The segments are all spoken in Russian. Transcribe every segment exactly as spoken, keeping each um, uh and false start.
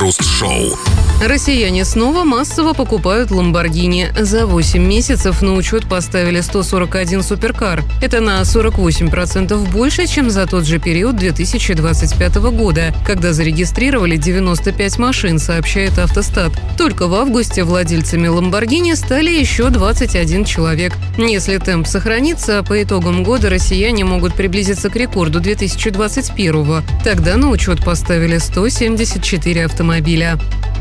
Крем-хруст-шоу. Россияне снова массово покупают «Ламборгини». За восемь месяцев на учет поставили сто сорок один суперкар. Это на сорок восемь процентов больше, чем за тот же период две тысячи двадцать пятого года, когда зарегистрировали девяносто пять машин, сообщает «Автостат». Только в августе владельцами «Ламборгини» стали еще двадцать один человек. Если темп сохранится, по итогам года россияне могут приблизиться к рекорду две тысячи двадцать первого. Тогда на учет поставили сто семьдесят четыре автомобиля.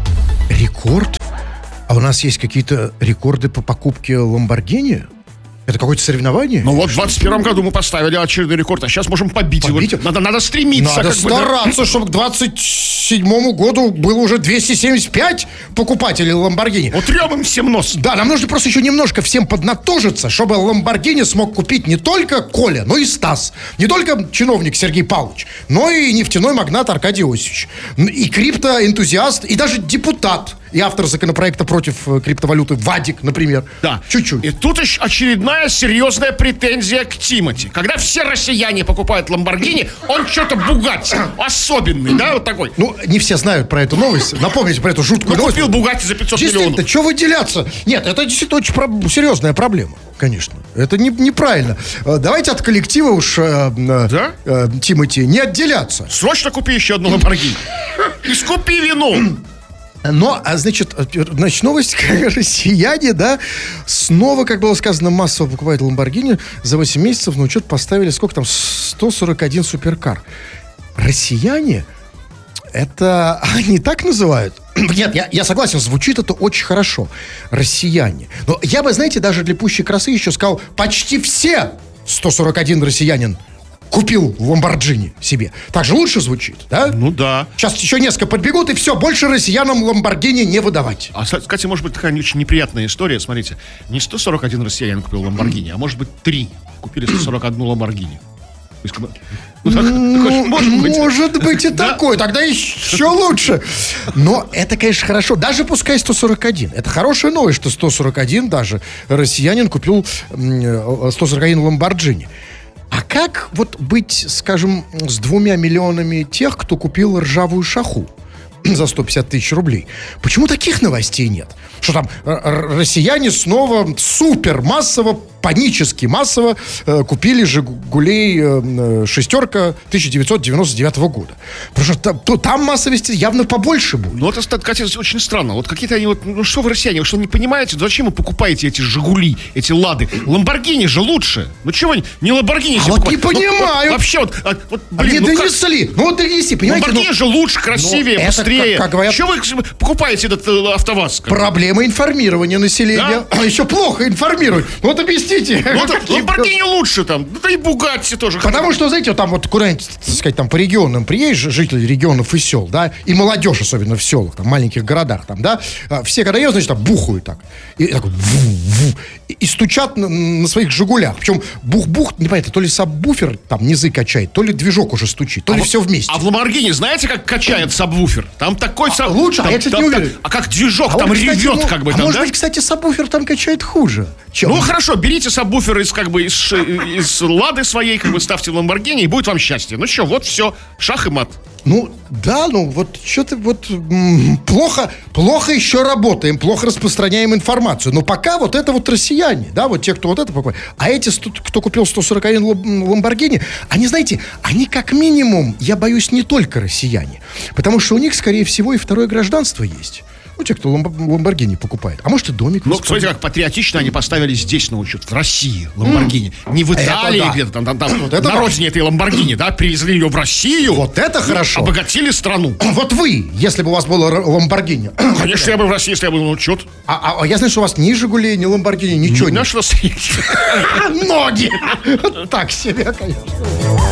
Рекорд? А у нас есть какие-то рекорды по покупке «Ламборгини»? Это какое-то соревнование? Ну вот в двадцать первом году мы поставили очередной рекорд, а сейчас можем побить, побить? его. Надо, надо стремиться. Надо как стараться, бы, да? чтобы к двадцать седьмому году было уже двести семьдесят пять покупателей «Ламборгини». Вот трем им всем нос. Да, нам нужно просто еще немножко всем поднатужиться, чтобы «Ламборгини» смог купить не только Коля, но и Стас. Не только чиновник Сергей Павлович, но и нефтяной магнат Аркадий Иосифович. И криптоэнтузиаст, и даже депутат. И автор законопроекта против криптовалюты Вадик, например. Да. Чуть-чуть. И тут очередная серьезная претензия к Тимати. Когда все россияне покупают «Ламборгини», он что-то Бугатти. Особенный, да, вот такой. Ну, не все знают про эту новость. Напомните про эту жуткую ну, новость. купил Бугатти за пятьсот миллионов. Действительно, что выделяться? Нет, это действительно очень про- серьезная проблема. Конечно. Это не, неправильно. Давайте от коллектива уж э, да? э, Тимати не отделяться. Срочно купи еще одну «Ламборгини». И скупи вину. Но, а значит, значит, новость, как россияне, да, снова, как было сказано, массово покупают «Ламборгини». За восемь месяцев на учет поставили, сколько там, сто сорок один суперкар. Россияне, это они так называют? Нет, я, я согласен, звучит это очень хорошо. Россияне. Но я бы, знаете, даже для пущей красы еще сказал, почти все сто сорок один россиянин купил «Ламборджини» себе. Так же лучше звучит, да? Ну да. Сейчас еще несколько подбегут, и все, больше россиянам «Ламборгини» не выдавать. А, кстати, может быть, такая очень неприятная история. Смотрите, не сто сорок один россиянин купил «Ламборгини», а может быть, три купили сто сорок одну «Ламборгини». Ну, так, ну, может быть, может быть и такое, тогда еще лучше. Но это, конечно, хорошо. Даже пускай сто сорок один. Это хорошая новость, что сто сорок один даже россиянин купил сто сорок один «Ламборджини». А как вот быть, скажем, с двумя миллионами тех, кто купил ржавую шаху за сто пятьдесят тысяч рублей? Почему таких новостей нет? Что там россияне снова супер массово, панически массово э, купили «Жигулей» э, шестерка тысяча девятьсот девяносто девятого года. Потому что там, то, там массовости явно побольше будет. Ну, это, кстати, очень странно. Вот какие-то они вот, ну что вы, россияне, вы что, не понимаете, зачем вы покупаете эти «Жигули», эти «Лады»? «Ламборгини» же лучше. Ну чего вы не «Ламборгини» а себе вот покупаете? не понимаю. Вот, вот, вообще вот, вот блин, не ну донесли. Как... Ну вот донеси, понимаете? «Ламборгини» ну, же лучше, красивее, ну, быстрее. Как, как говорят, чего вы покупаете этот э, АвтоВАЗ? Проблема информирования населения. Да? Еще плохо информируют. Вот объясните. Вот «Ламборгини» лучше там, да и «Бугатти» тоже. Потому что, знаете, вот там вот куда-нибудь, так сказать, там по регионам приедешь, жители регионов и сел, да, и молодежь, особенно в селах, там, маленьких городах, там, да, все, когда едут, значит, там, бухают так, и, так ву-ву, и, и стучат на, на своих «Жигулях». Причем бух-бух, непонятно, то ли сабвуфер там низы качает, то ли движок уже стучит, то ли а все вместе. А в «Ламборгини» знаете, как качает сабвуфер? Там такой саб... а, лучше, там, а я, кстати, там, не уверен. А как движок, а там вот, кстати, ревет, ну, как бы, а там, может да? быть, кстати, сабвуфер там качает хуже. Чем? Ну, хорошо, берите сабвуфер из, как бы, из, из «Лады» своей, как бы, ставьте в «Ламборгини», и будет вам счастье. Ну что, вот все, шах и мат. Ну, да, ну, вот что-то вот м- плохо, плохо еще работаем, плохо распространяем информацию. Но пока вот это вот россияне, да, вот те, кто вот это покупает. А эти, кто купил сто сорок один «Ламборгини», они, знаете, они как минимум, я боюсь, не только россияне. Потому что у них, скорее всего, и второе гражданство есть. Ну, те, кто «Ламборгини» покупает. А может, и домик. Ну, смотрите, как патриотично они поставили здесь на учет, в России, «Ламборгини». Mm. Не в Италии, да. где-то там, там, там вот на родине этой «Ламборгини», да, привезли ее в Россию. Вот это хорошо. Обогатили страну. Вот вы, если бы у вас было «Ламборгини». Конечно, я бы в России, если я был на учет. А, а я знаю, что у вас ни «Жигулей», ни «Ламборгини», ничего не. нет. На что свете. Ноги. Так себе, конечно.